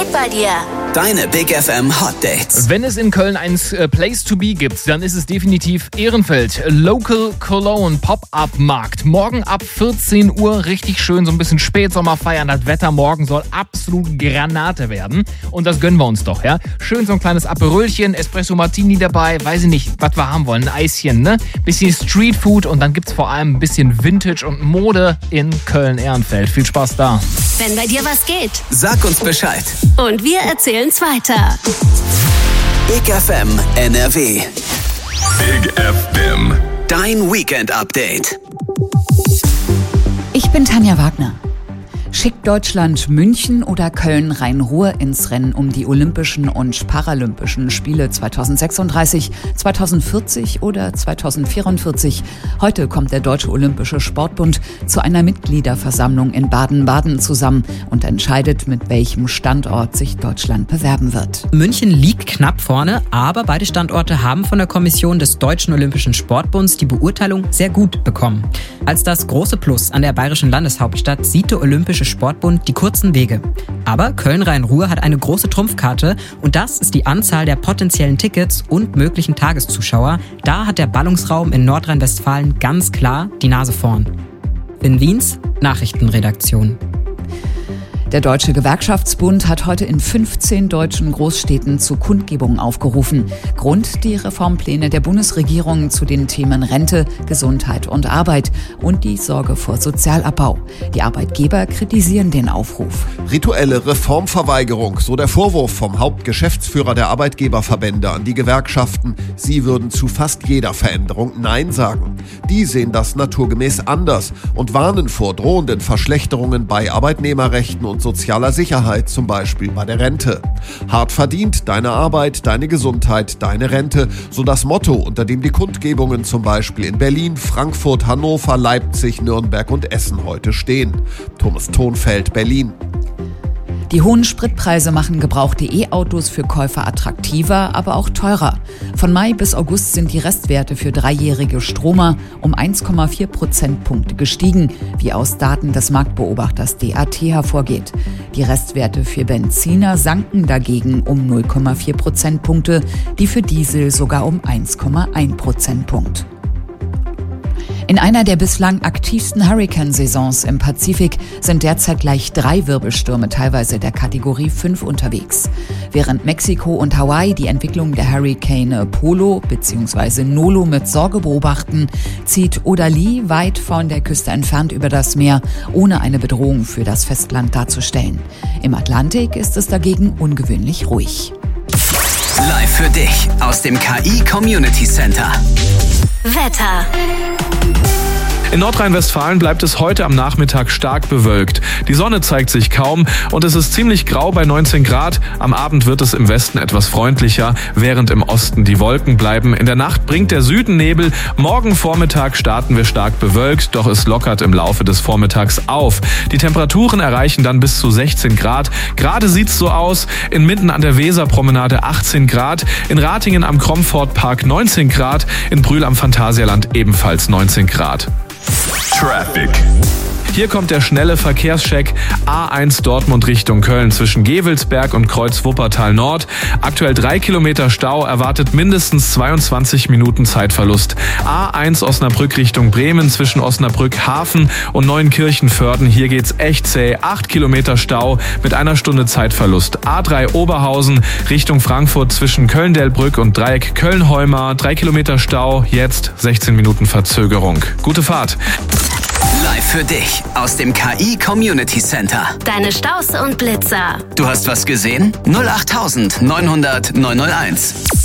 geht bei dir? Deine Big FM Hot Dates. Wenn es in Köln ein Place to be gibt, dann ist es definitiv Ehrenfeld. Local Cologne Pop-Up Markt. Morgen ab 14 Uhr richtig schön so ein bisschen Spätsommer feiern. Das Wetter morgen soll absolut Granate werden. Und das gönnen wir uns doch, ja. Schön so ein kleines Aperölchen, Espresso Martini dabei. Weiß ich nicht, was wir haben wollen. Ein Eischen, ne? Bisschen Streetfood und dann gibt's vor allem ein bisschen Vintage und Mode in Köln-Ehrenfeld. Viel Spaß da. Wenn bei dir was geht. Sag uns Bescheid. Und wir erzählen's weiter. Big FM NRW. Big FM. Dein Weekend Update. Ich bin Tanja Wagner. Schickt Deutschland München oder Köln-Rhein-Ruhr ins Rennen um die Olympischen und Paralympischen Spiele 2036, 2040 oder 2044? Heute kommt der Deutsche Olympische Sportbund zu einer Mitgliederversammlung in Baden-Baden zusammen und entscheidet, mit welchem Standort sich Deutschland bewerben wird. München liegt knapp vorne, aber beide Standorte haben von der Kommission des Deutschen Olympischen Sportbunds die Beurteilung sehr gut bekommen. Als das große Plus an der bayerischen Landeshauptstadt sieht der Olympische Sportbund die kurzen Wege. Aber Köln-Rhein-Ruhr hat eine große Trumpfkarte und das ist die Anzahl der potenziellen Tickets und möglichen Tageszuschauer. Da hat der Ballungsraum in Nordrhein-Westfalen ganz klar die Nase vorn. In Wiens Nachrichtenredaktion. Der Deutsche Gewerkschaftsbund hat heute in 15 deutschen Großstädten zu Kundgebungen aufgerufen. Grund die Reformpläne der Bundesregierung zu den Themen Rente, Gesundheit und Arbeit und die Sorge vor Sozialabbau. Die Arbeitgeber kritisieren den Aufruf. Rituelle Reformverweigerung, so der Vorwurf vom Hauptgeschäftsführer der Arbeitgeberverbände an die Gewerkschaften. Sie würden zu fast jeder Veränderung Nein sagen. Die sehen das naturgemäß anders und warnen vor drohenden Verschlechterungen bei Arbeitnehmerrechten und sozialer Sicherheit, zum Beispiel bei der Rente. Hart verdient, deine Arbeit, deine Gesundheit, deine Rente, so das Motto, unter dem die Kundgebungen zum Beispiel in Berlin, Frankfurt, Hannover, Leipzig, Nürnberg und Essen heute stehen. Thomas Thonfeld, Berlin. Die hohen Spritpreise machen gebrauchte E-Autos für Käufer attraktiver, aber auch teurer. Von Mai bis August sind die Restwerte für dreijährige Stromer um 1,4 Prozentpunkte gestiegen, wie aus Daten des Marktbeobachters DAT hervorgeht. Die Restwerte für Benziner sanken dagegen um 0,4 Prozentpunkte, die für Diesel sogar um 1,1 Prozentpunkt. In einer der bislang aktivsten Hurrikan-Saisons im Pazifik sind derzeit gleich 3 Wirbelstürme, teilweise der Kategorie 5 unterwegs. Während Mexiko und Hawaii die Entwicklung der Hurrikane Polo bzw. Nolo mit Sorge beobachten, zieht Odalie weit von der Küste entfernt über das Meer, ohne eine Bedrohung für das Festland darzustellen. Im Atlantik ist es dagegen ungewöhnlich ruhig. Live für dich aus dem KI Community Center. Wetter. In Nordrhein-Westfalen bleibt es heute am Nachmittag stark bewölkt. Die Sonne zeigt sich kaum und es ist ziemlich grau bei 19 Grad. Am Abend wird es im Westen etwas freundlicher, während im Osten die Wolken bleiben. In der Nacht bringt der Süden Nebel. Morgen Vormittag starten wir stark bewölkt, doch es lockert im Laufe des Vormittags auf. Die Temperaturen erreichen dann bis zu 16 Grad. Gerade sieht's so aus. In Minden an der Weserpromenade 18 Grad. In Ratingen am Kromford-Park 19 Grad. In Brühl am Phantasialand ebenfalls 19 Grad. Traffic. Hier kommt der schnelle Verkehrscheck A1 Dortmund Richtung Köln zwischen Gevelsberg und Kreuz Wuppertal Nord. Aktuell 3 Kilometer Stau, erwartet mindestens 22 Minuten Zeitverlust. A1 Osnabrück Richtung Bremen zwischen Osnabrück Hafen und Neuenkirchen-Vörden. Hier geht's echt zäh. 8 Kilometer Stau mit 1 Stunde Zeitverlust. A3 Oberhausen Richtung Frankfurt zwischen Köln-Delbrück und Dreieck Köln-Holmer. 3 Kilometer Stau, jetzt 16 Minuten Verzögerung. Gute Fahrt. Live für dich aus dem KI Community Center. Deine Staus und Blitzer. Du hast was gesehen? 08900 901.